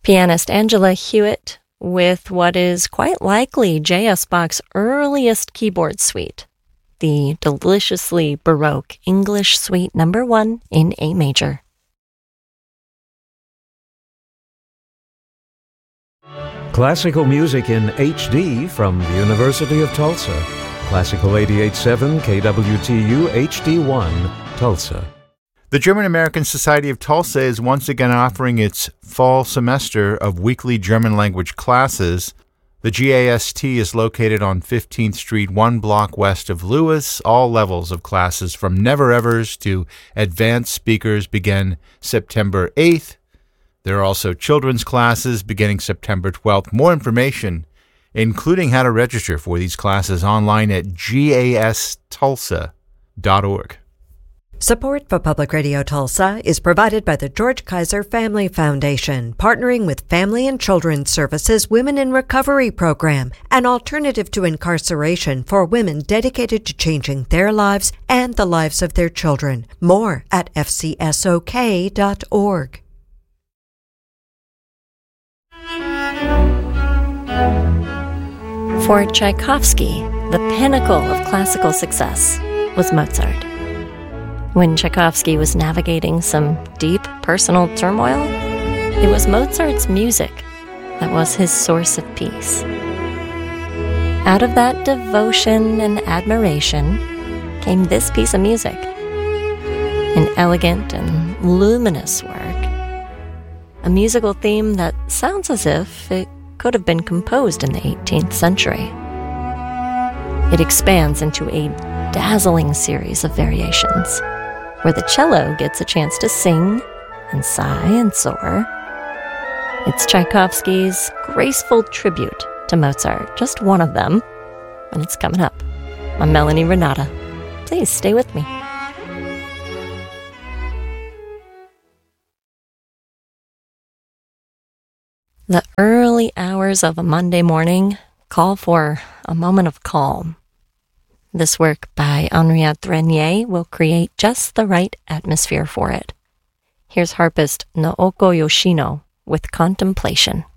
Pianist Angela Hewitt with what is quite likely J.S. Bach's earliest keyboard suite, the deliciously Baroque English Suite No. 1 in A major. Classical music in HD from the University of Tulsa. Classical 88.7 KWTU HD1, Tulsa. The German-American Society of Tulsa is once again offering its fall semester of weekly German language classes. The GAST is located on 15th Street, 1 block west of Lewis. All levels of classes from never-evers to advanced speakers begin September 8th. There are also children's classes beginning September 12th. More information, including how to register for these classes, online at gastulsa.org. Support for Public Radio Tulsa is provided by the George Kaiser Family Foundation, partnering with Family and Children's Services Women in Recovery Program, an alternative to incarceration for women dedicated to changing their lives and the lives of their children. More at fcsok.org. For Tchaikovsky, the pinnacle of classical success was Mozart. When Tchaikovsky was navigating some deep personal turmoil, it was Mozart's music that was his source of peace. Out of that devotion and admiration came this piece of music, an elegant and luminous work, a musical theme that sounds as if it could have been composed in the 18th century. It expands into a dazzling series of variations, where the cello gets a chance to sing and sigh and soar. It's Tchaikovsky's graceful tribute to Mozart, just one of them, and it's coming up. I'm Melanie Renata. Please stay with me. The early hours of a Monday morning call for a moment of calm. This work by Henriette Renier will create just the right atmosphere for it. Here's harpist Naoko Yoshino with Contemplation.